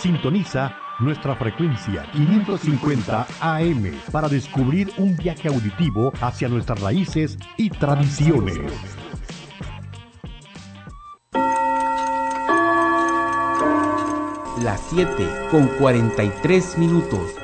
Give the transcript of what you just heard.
Sintoniza nuestra frecuencia 550 AM para descubrir un viaje auditivo hacia nuestras raíces y tradiciones. Las 7:43.